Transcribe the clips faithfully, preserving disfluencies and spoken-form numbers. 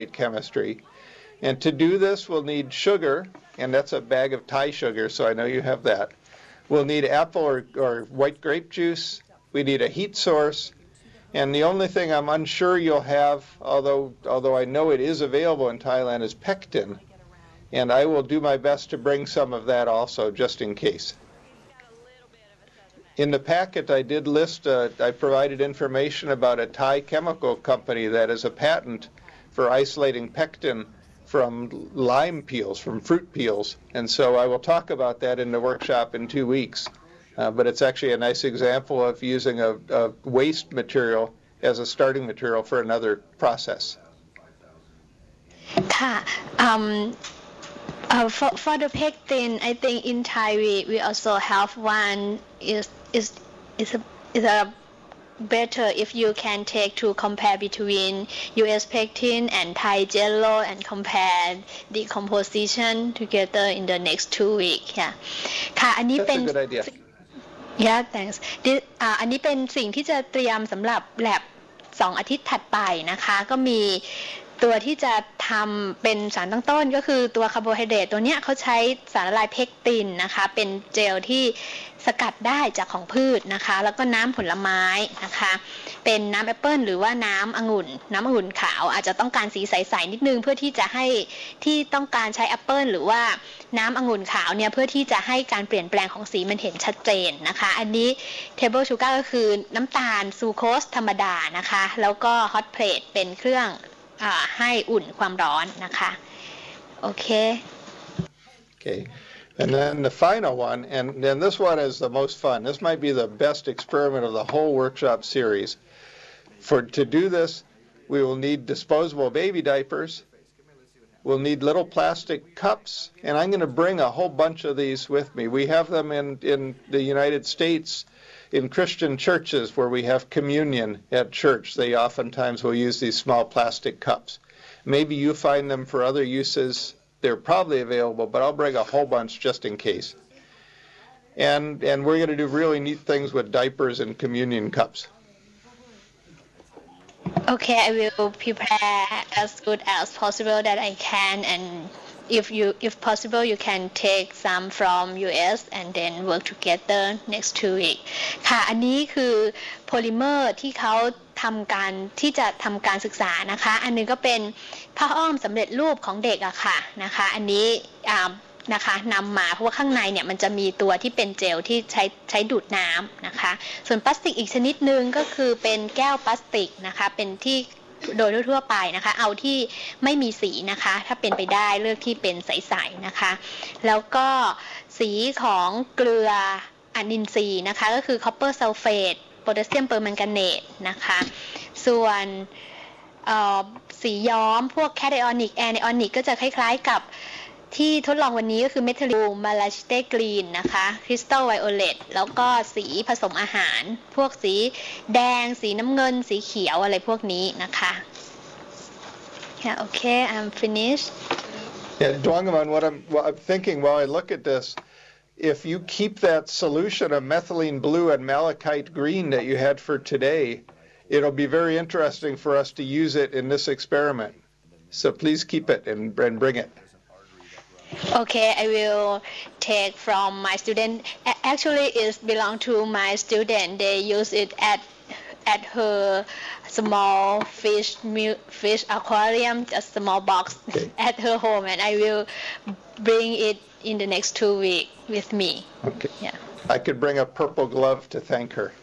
chemistry. And to do this, we'll need sugar, and that's a bag of Thai sugar, so I know you have that. We'll need apple or, or white grape juice. We need a heat source. And the only thing I'm unsure you'll have, although, although I know it is available in Thailand, is pectin. And I will do my best to bring some of that also, just in case. In the packet, I did list, uh, I provided information about a Thai chemical company that has a patent for isolating pectin from lime peels, from fruit peels. And so I will talk about that in the workshop in two weeks. Uh, but it's actually a nice example of using a, a waste material as a starting material for another process. ค่ะ um, uh, for, for the pectin, I think in Thai we, we also have one is is is a, is a better if you can take to compare between U S pectin and Thai jello and compare the composition together in the next two weeks. Yeah. ค่ะ อันนี้เป็น That's a good idea. Yeah, thanks. อันนี้เป็นสิ่งที่จะเตรียมสำหรับแลบสองอาทิตย์ถัดไปนะคะก็มีตัวที่จะทำเป็นสารตั้งต้นก็คือตัวคาร์โบไฮเดรตตัวเนี้ยเขาใช้สารละลายเพกตินนะคะเป็นเจลที่สกัดได้จากของพืชนะคะแล้วก็น้ำผลไม้นะคะเป็นน้ำแอปเปิ้ลหรือว่าน้ำองุ่นน้ำองุ่นขาวอาจจะต้องการสีใสๆนิดนึงเพื่อที่จะให้ที่ต้องการใช้แอปเปิ้ลหรือว่าน้ำองุ่นขาวเนี่ยเพื่อที่จะให้การเปลี่ยนแปลงของสีมันเห็นชัดเจนนะคะอันนี้ table sugar ก็คือน้ำตาลซูโคสธรรมดานะคะแล้วก็ hot plate เป็นเครื่องให้อุ่นความร้อนนะคะโอเค Okay. And then the final one, and then this one is the most fun. This might be the best experiment of the whole workshop series. For to do this, we will need disposable baby diapers. We'll need little plastic cups, and I'm going to bring a whole bunch of these with me. We have them in, in the United States in Christian churches where we have communion at church. They oftentimes will use these small plastic cups. Maybe you find them for other uses. They're probably available, but I'll bring a whole bunch just in case. And and we're going to do really neat things with diapers and communion cups. Okay, I will prepare as good as possible that I can, and if you if possible you can take some from U S and then work together next two weeks ค่ะอันนี้คือโพลิเมอร์ที่เขาทำการที่จะทำการศึกษานะคะอันนึงก็เป็นผ้าอ้อมสำเร็จรูปของเด็กอะค่ะนะคะอันนี้นะคะนำมาเพราะว่าข้างในเนี่ยมันจะมีตัวที่เป็นเจลที่ใช้ใช้ดูดน้ำนะคะส่วนพลาสติกอีกชนิดนึงก็คือเป็นแก้วพลาสติกนะคะเป็นที่โดยทั่วไปนะคะเอาที่ไม่มีสีนะคะถ้าเป็นไปได้เลือกที่เป็นใสๆนะคะแล้วก็สีของเกลืออนินทรีย์นะคะก็คือคอปเปอร์ซัลเฟตโพแทสเซียมเปอร์แมงกาเนตนะคะส่วนสีย้อมพวกแคทไอออนิกแอนไอออนิกก็จะคล้ายๆกับที่ทดลองวันนี้ก็คือเมทิลมาลาชิเตกรีนนะคะคริสตัลไวโอเลตแล้วก็สีผสมอาหารพวกสีแดงสีน้ำเงินสีเขียวอะไรพวกนี้นะคะ Yeah, okay, I'm finished. Yeah, Dwangaman, what I'm, what I'm thinking while I look at this, if you keep that solution of methylene blue and malachite green that you had for today, it'll be very interesting for us to use it in this experiment. So please keep it and, and bring it. Okay, I will take from my student. Actually, it belongs to my student. They use it at at her small fish fish aquarium, a small box okay. at her home, and I will bring it in the next two weeks with me. Okay. Yeah. I could bring a purple glove to thank her.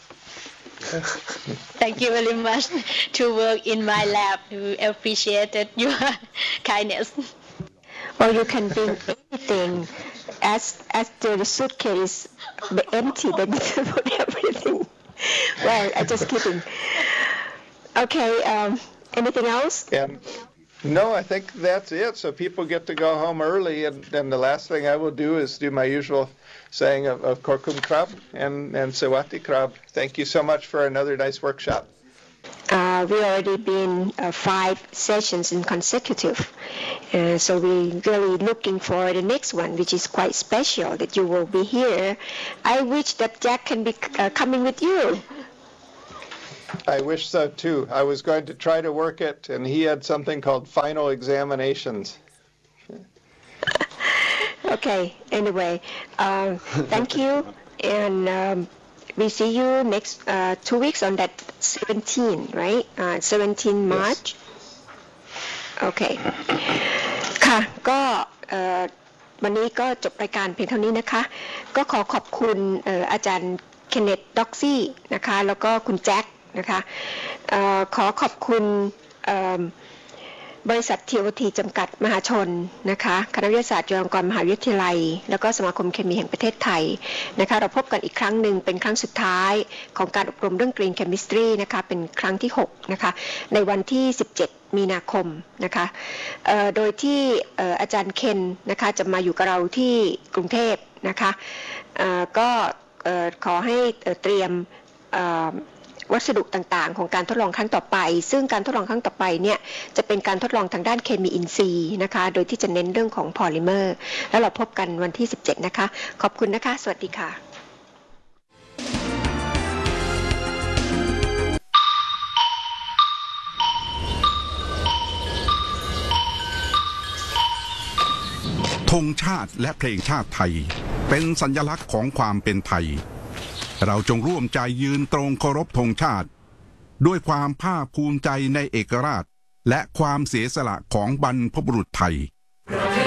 Thank you very much to work in my lab. We appreciated your kindness. Or you can bring anything as as the suitcase is empty, then you can put everything. Well, I'm just kidding. Okay, um, anything else? And no, I think that's it. So people get to go home early, and then the last thing I will do is do my usual saying of, of Korkum Krab and, and Sawati Krab. Thank you so much for another nice workshop. Uh, we already been uh, five sessions in consecutive, uh, so we're really looking for the next one, which is quite special that you will be here. I wish that Jack can be uh, coming with you. I wish so too. I was going to try to work it, and he had something called final examinations. Okay, anyway, um, thank you, and um, we see you next uh, two weeks on that seventeen, right? Uh, seventeen March. Yes. โอเค ค่ะ ก็วันนี้ก็จบรายการเพียงเท่านี้นะคะ ก็ขอขอบคุณอาจารย์เคนเนต ด็อกซี่นะคะ แล้วก็คุณแจ็คนะคะขอขอบคุณบริษัท ที โอ ที จำกัดมหาชนนะคะคณะวิทยาศาสตร์จุฬาลงกรณ์มหาวิทยาลัยแล้วก็สมาคมเคมีแห่งประเทศไทยนะคะเราพบกันอีกครั้งหนึ่งเป็นครั้งสุดท้ายของการอบรมเรื่อง Green Chemistry นะคะเป็นครั้งที่หกนะคะในวันที่สิบเจ็ดมีนาคมนะคะโดยที่อาจารย์เคนนะคะจะมาอยู่กับเราที่กรุงเทพนะคะก็ขอให้เตรียมวัสดุต่างๆของการทดลองครั้งต่อไปซึ่งการทดลองครั้งต่อไปเนี่ยจะเป็นการทดลองทางด้านเคมีอินทรีย์นะคะโดยที่จะเน้นเรื่องของพอลิเมอร์แล้วเราพบกันวันที่สิบเจ็ดนะคะขอบคุณนะคะสวัสดีค่ะธงชาติและเพลงชาติไทยเป็นสัญลักษณ์ของความเป็นไทยเราจงร่วมใจยืนตรงเคารพธงชาติด้วยความภาคภูมิใจในเอกราชและความเสียสละของบรรพบุรุษไทย